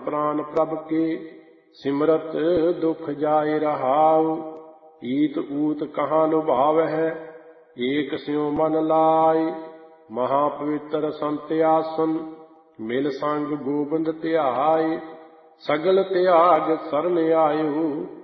प्राण प्रभ के, सिमरत दुख जाए रहाउ। ईत ऊत कहाँ लुभावह, एक स्यों मन लाय। महापवित्र संत आसन, मिल संग गोबिंद ध्याय। सगल त्याग शरण आयु,